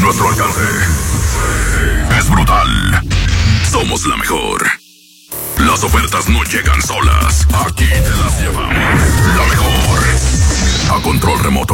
Nuestro alcance es brutal. Somos la mejor. Las ofertas no llegan solas. Aquí te las llevamos. La mejor. A control remoto.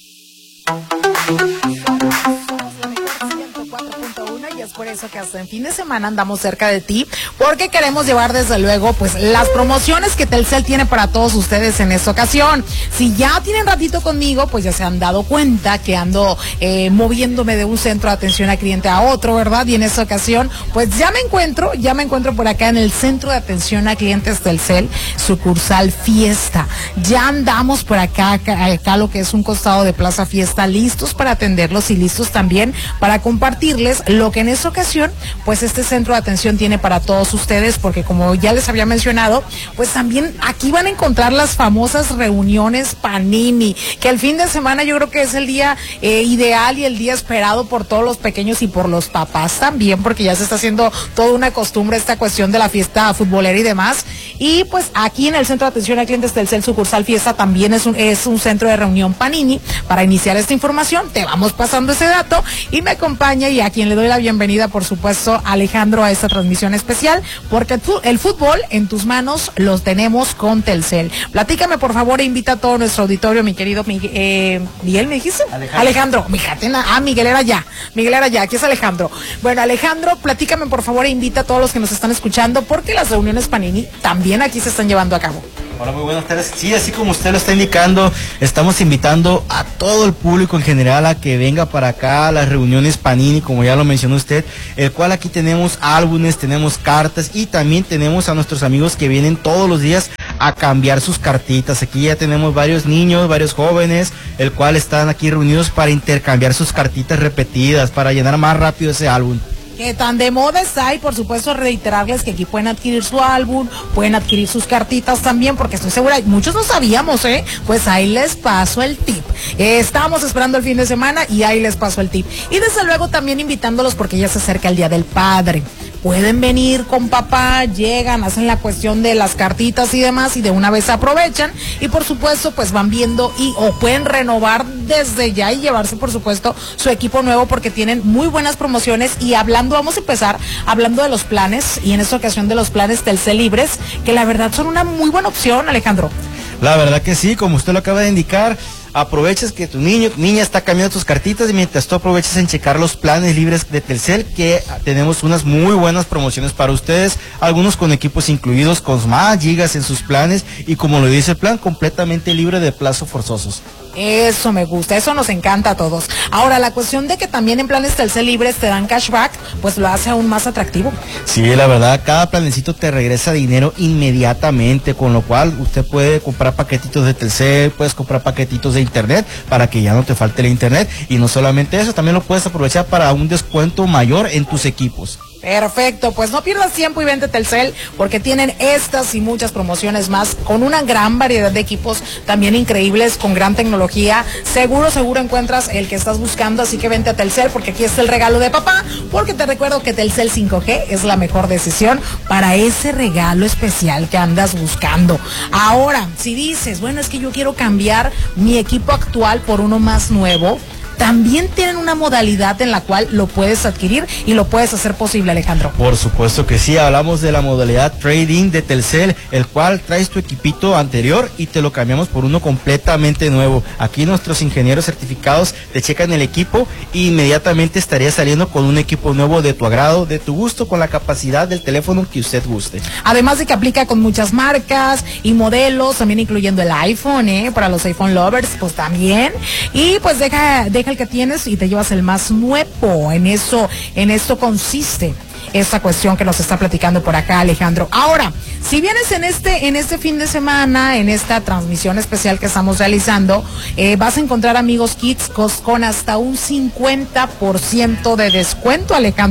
Y es por eso que hasta en fin de semana andamos cerca de ti, porque queremos llevar desde luego pues las promociones que Telcel tiene para todos ustedes en esta ocasión. Si ya tienen ratito conmigo, pues ya se han dado cuenta que ando moviéndome de un centro de atención al cliente a otro, ¿verdad? Y en esta ocasión pues ya me encuentro por acá en el centro de atención a clientes Telcel, sucursal Fiesta. Ya andamos por acá lo que es un costado de Plaza Fiesta, listos para atenderlos y listos también para compartirles lo que en esta ocasión, pues este centro de atención tiene para todos ustedes, porque como ya les había mencionado, pues también aquí van a encontrar las famosas reuniones Panini, que el fin de semana yo creo que es el día ideal y el día esperado por todos los pequeños y por los papás también, porque ya se está haciendo toda una costumbre esta cuestión de la fiesta futbolera y demás. Y pues aquí en el centro de atención a clientes Telcel sucursal Fiesta también es un centro de reunión Panini. Para iniciar esta información te vamos pasando ese dato y me acompaña, y a quien le doy la bienvenida, por supuesto, Alejandro, a esta transmisión especial, porque el fútbol en tus manos los tenemos con Telcel. Platícame, por favor, e invita a todo nuestro auditorio, mi querido Miguel, ¿me dijiste? Alejandro, Miguel era ya, aquí es Alejandro. Bueno, Alejandro, platícame, por favor, e invita a todos los que nos están escuchando, porque las reuniones Panini también aquí se están llevando a cabo. Hola, muy buenas tardes. Sí, así como usted lo está indicando, estamos invitando a todo el público en general a que venga para acá a las reuniones Panini, como ya lo mencionó usted, el cual aquí tenemos álbumes, tenemos cartas y también tenemos a nuestros amigos que vienen todos los días a cambiar sus cartitas. Aquí ya tenemos varios niños, varios jóvenes, el cual están aquí reunidos para intercambiar sus cartitas repetidas, para llenar más rápido ese álbum. Que tan de moda está, y por supuesto reiterarles que aquí pueden adquirir su álbum, pueden adquirir sus cartitas también, porque estoy segura, muchos no sabíamos, pues ahí les paso el tip. Estamos esperando el fin de semana y ahí les paso el tip. Y desde luego también invitándolos porque ya se acerca el Día del Padre. Pueden venir con papá, llegan, hacen la cuestión de las cartitas y demás, y de una vez aprovechan, y por supuesto pues van viendo o pueden renovar desde ya y llevarse por supuesto su equipo nuevo, porque tienen muy buenas promociones. Y vamos a empezar hablando de los planes, y en esta ocasión de los planes Telcel Libres, que la verdad son una muy buena opción, Alejandro. La verdad que sí, como usted lo acaba de indicar, aproveches que tu niña está cambiando tus cartitas, y mientras tú aproveches en checar los planes libres de Telcel, que tenemos unas muy buenas promociones para ustedes, algunos con equipos incluidos, con más gigas en sus planes, y como lo dice el plan, completamente libre de plazos forzosos. Eso me gusta, eso nos encanta a todos. Ahora, la cuestión de que también en planes Telcel Libres te dan cashback, pues lo hace aún más atractivo. Sí, la verdad, cada planecito te regresa dinero inmediatamente, con lo cual usted puede comprar paquetitos de Telcel, puedes comprar paquetitos de internet para que ya no te falte el internet, y no solamente eso, también lo puedes aprovechar para un descuento mayor en tus equipos. Perfecto, pues no pierdas tiempo y vente Telcel, porque tienen estas y muchas promociones más, con una gran variedad de equipos también increíbles, con gran tecnología. Seguro encuentras el que estás buscando, así que vente a Telcel, porque aquí está el regalo de papá, porque te recuerdo que Telcel 5G es la mejor decisión para ese regalo especial que andas buscando. Ahora, si dices, bueno, es que yo quiero cambiar mi equipo actual por uno más nuevo, también tienen una modalidad en la cual lo puedes adquirir y lo puedes hacer posible, Alejandro. Por supuesto que sí, hablamos de la modalidad trading de Telcel, el cual traes tu equipito anterior y te lo cambiamos por uno completamente nuevo. Aquí nuestros ingenieros certificados te checan el equipo e inmediatamente estarías saliendo con un equipo nuevo de tu agrado, de tu gusto, con la capacidad del teléfono que usted guste. Además de que aplica con muchas marcas y modelos, también incluyendo el iPhone, para los iPhone lovers, pues también. Y pues deja el que tienes y te llevas el más nuevo. En esto consiste esta cuestión que nos está platicando por acá Alejandro. Ahora, si vienes en este fin de semana, en esta transmisión especial que estamos realizando, vas a encontrar Amigos Kids con hasta un 50% de descuento, Alejandro.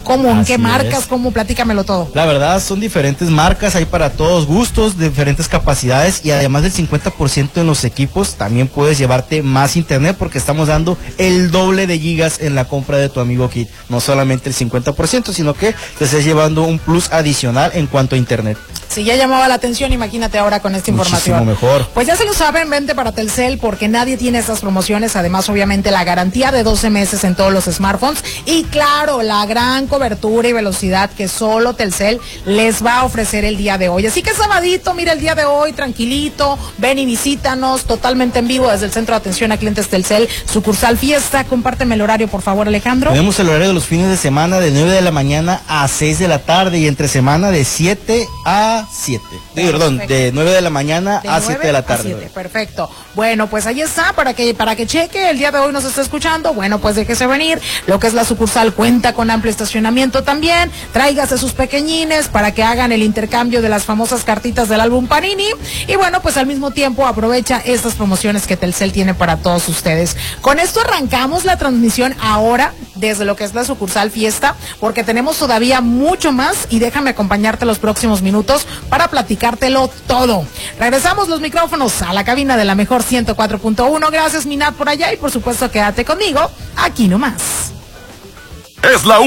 ¿Cómo? ¿En qué Así marcas? es. ¿Cómo? Platícamelo todo. La verdad son diferentes marcas, hay para todos gustos, diferentes capacidades y además del 50% en los equipos también puedes llevarte más internet porque estamos dando el doble de gigas en la compra de tu amigo Kit. No solamente el 50%, sino que te estás llevando un plus adicional en cuanto a internet. Si ya llamaba la atención, imagínate ahora con esta información. Muchísimo mejor. Pues ya se lo saben, vente para Telcel porque nadie tiene estas promociones. Además, obviamente, la garantía de 12 meses en todos los smartphones. Y claro, la gran cobertura y velocidad que solo Telcel les va a ofrecer el día de hoy. Así que sabadito, mira el día de hoy, tranquilito, ven y visítanos totalmente en vivo desde el Centro de Atención a Clientes Telcel, sucursal Fiesta. Compárteme el horario, por favor, Alejandro. Tenemos el horario de los fines de semana de 9 de la mañana a 6 de la tarde y entre semana de 7 a 7. Perdón, de 9 de la mañana a 7 de la tarde. 7, perfecto. Bueno, pues ahí está, para que cheque, el día de hoy nos está escuchando, bueno, pues déjese venir, lo que es la sucursal cuenta con amplio estacionamiento también, tráigase sus pequeñines para que hagan el intercambio de las famosas cartitas del álbum Panini, y bueno, pues al mismo tiempo aprovecha estas promociones que Telcel tiene para todos ustedes. Con esto arrancamos la transmisión ahora, desde lo que es la sucursal Fiesta, porque tenemos todavía mucho más, y déjame acompañarte los próximos minutos para platicártelo todo. Regresamos los micrófonos a la cabina de la mejor 104.1. Gracias, Minat, por allá, y por supuesto quédate conmigo aquí nomás. Es la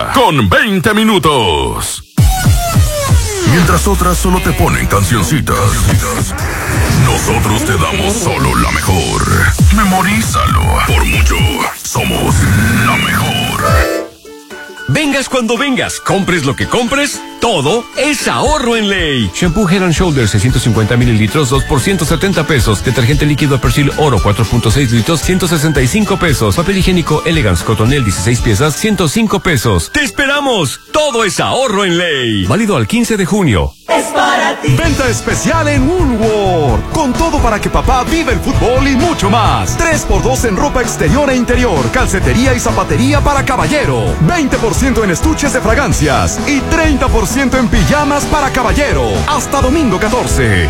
1:20. Mientras otras solo te ponen cancioncitas, nosotros te damos solo la mejor. Memorízalo. Por mucho, somos la mejor. Vengas cuando vengas, compres lo que compres, todo es ahorro en Ley. Shampoo Head & Shoulders 650 mililitros, 2 por 170 pesos. Detergente líquido Persil Oro 4.6 litros, 165 pesos. Papel higiénico Elegance Cotonel 16 piezas, 105 pesos. ¡Te esperamos! Todo es ahorro en Ley. Válido al 15 de junio. Es para ti. Venta especial en Woolworth. Con todo para que papá viva el fútbol y mucho más. 3x2 en ropa exterior e interior, calcetería y zapatería para caballero. 20% en estuches de fragancias y 30% en pijamas para caballero. Hasta domingo 14.